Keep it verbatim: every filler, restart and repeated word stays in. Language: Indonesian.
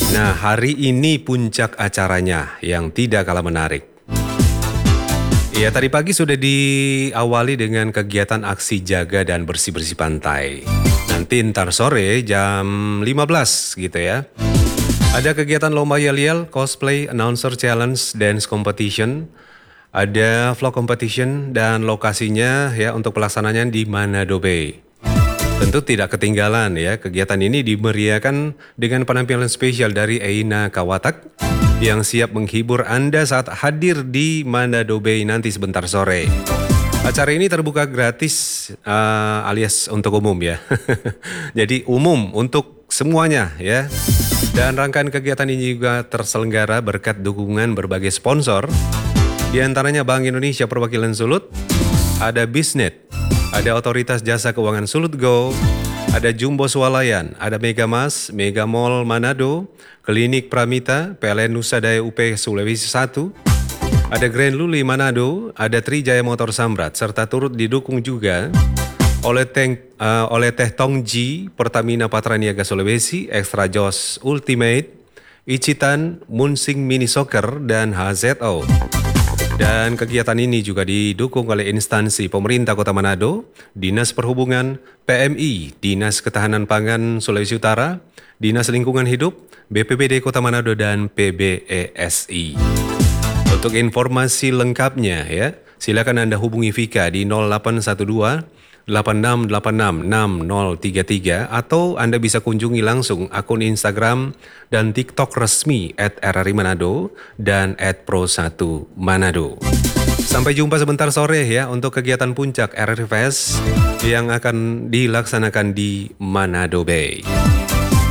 Nah, hari ini puncak acaranya yang tidak kalah menarik. Ya, tadi pagi sudah diawali dengan kegiatan aksi jaga dan bersih-bersih pantai. Nanti ntar sore jam lima belas gitu ya. Ada kegiatan lomba yel-yel, cosplay, announcer challenge, dance competition. Ada vlog competition dan lokasinya ya untuk pelaksananya di Manado Bay. Tentu tidak ketinggalan ya, kegiatan ini dimeriahkan dengan penampilan spesial dari Eina Kawatak yang siap menghibur Anda saat hadir di Manado Bay nanti sebentar sore. Acara ini terbuka gratis uh, alias untuk umum ya. Jadi umum untuk semuanya ya. Dan rangkaian kegiatan ini juga terselenggara berkat dukungan berbagai sponsor. Di antaranya Bank Indonesia Perwakilan Sulut, ada Bisnet, ada Otoritas Jasa Keuangan Sulut Go, ada Jumbo Swalayan, ada Megamas, Mega Mall Manado, Klinik Pramita, P L N Nusa Daya U P Sulawesi satu, ada Grand Luli Manado, ada Trijaya Motor Samrat, serta turut didukung juga oleh, Teng, uh, oleh Teh Tongji, Pertamina Patraniaga Sulawesi, Extra Joss Ultimate, Ichitan, Munsing Mini Soccer, dan H Z O. Dan kegiatan ini juga didukung oleh instansi pemerintah Kota Manado, Dinas Perhubungan, P M I, Dinas Ketahanan Pangan Sulawesi Utara, Dinas Lingkungan Hidup, B P B D Kota Manado, dan P B E S I. Untuk informasi lengkapnya ya, silakan Anda hubungi Vika di nol delapan satu dua delapan enam delapan enam enam nol tiga tiga atau Anda bisa kunjungi langsung akun Instagram dan TikTok resmi at R R I Manado dan at Pro satu Manado. Sampai jumpa sebentar sore ya untuk kegiatan puncak R R I Fest yang akan dilaksanakan di Manado Bay.